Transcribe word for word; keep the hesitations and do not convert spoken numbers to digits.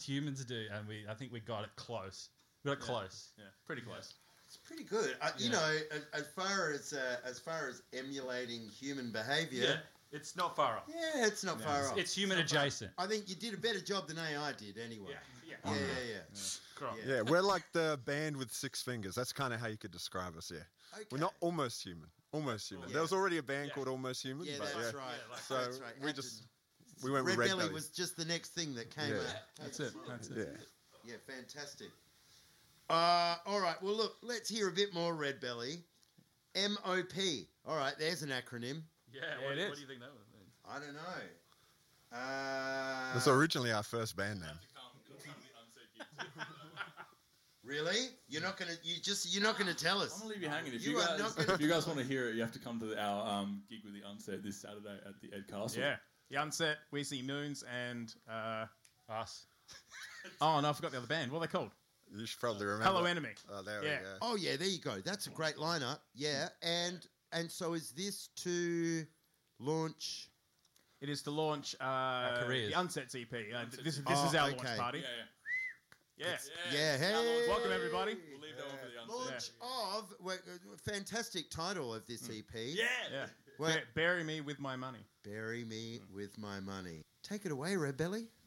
humans do, and we I think we got it close. We got it Yeah. close. Yeah, pretty close. It's pretty good. Uh, you Yeah. know, as, as far as uh, as far as emulating human behaviour, Yeah, it's not far off. yeah, it's not far off. It's human adjacent. I think you did a better job than A I did, anyway. yeah. yeah, yeah. yeah. Cool. Yeah. Yeah, we're like the band with six fingers. That's kind of how you could describe us, yeah. Okay. We're not almost human. Almost human. Yeah. There was already a band Yeah. called Almost Human. Yeah, but that's yeah. right. Yeah, like- So that's right. we And just... the- We went Red with Red Belly Belly. was just the next thing that came Yeah. out. That's it. That's it. Yeah. Yeah, fantastic. Uh, all right, well, look, let's hear a bit more Red Belly. M O P. All right, there's an acronym. Yeah, Yeah, what, it is. what do you think that was? I don't know. Uh, That's originally our first band name. really? You're not gonna? You just? You're not gonna tell us? I'm gonna leave you hanging. If You you, are guys, not gonna- if you guys want to hear it, you have to come to the, our um, gig with the Unset this Saturday at the Ed Castle. Yeah. The Unset, We See Moons, and... Uh, Us. oh, no, I forgot the other band. What are they called? You should probably remember. Hello Enemy. Oh, there Yeah. we go. Oh yeah, there you go. That's a great lineup. Yeah, and and so is this to launch? It is to launch uh, careers. the Unset's E P. Uh, this is, this Oh, is our okay. launch party. Yeah, yeah. Yeah. Yeah, hey, Welcome, everybody. We'll leave that one for the Unset. launch of well, uh, fantastic title of this E P. Yeah. Yeah. Well- Ba- bury me with my money. Bury me with my money. Take it away, Red Belly.